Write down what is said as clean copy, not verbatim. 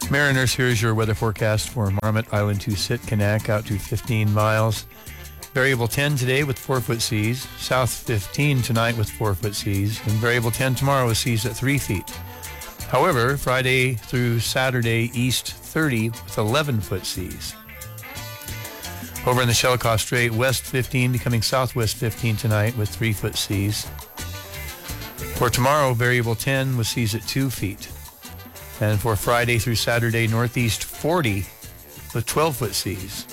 Mariners, here's your weather forecast for Marmot Island to Sitkinak out to 15 miles. Variable 10 today with 4-foot seas. South 15 tonight with 4-foot seas. And variable 10 tomorrow with seas at 3 feet. However, Friday through Saturday, east 30 with 11-foot seas. Over in the Shelikof Strait, west 15 becoming southwest 15 tonight with 3-foot seas. For tomorrow, variable 10 with seas at 2 feet. And for Friday through Saturday, northeast 40 with 12-foot seas.